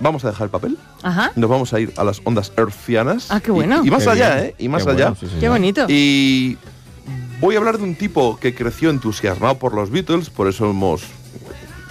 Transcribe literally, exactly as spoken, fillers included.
vamos a dejar el papel. Ajá. Nos vamos a ir a las ondas hercianas. Ah, qué bueno. Y, y más Qué allá, bien. ¿eh? Y más Qué allá. bueno, sí, señor. Qué bonito. Y voy a hablar de un tipo que creció entusiasmado por los Beatles, por eso hemos